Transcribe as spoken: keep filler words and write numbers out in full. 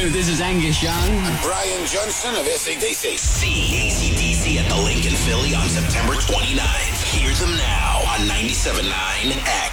this is Angus Young. I'm Brian Johnson of A C D C. See A C D C at the Lincoln Philly on September twenty-ninth. Hear them now on ninety-seven point nine X.